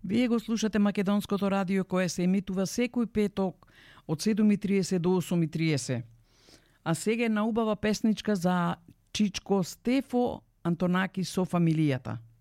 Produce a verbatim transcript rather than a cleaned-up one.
Вие го слушате Македонското радио кое се емитува секој петок од седум и триесет до осум и триесет. А сега е на убава песничка за Чичко Стефо Антонаки со фамилијата.